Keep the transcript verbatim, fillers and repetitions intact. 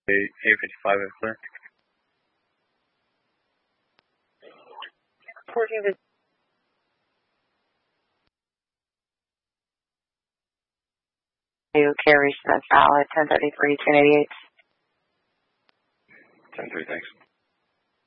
A fifty-five is clear. fourteen fifty. Carry Smith valid ten thirty-three, ten eighty-eight. ten three, thanks.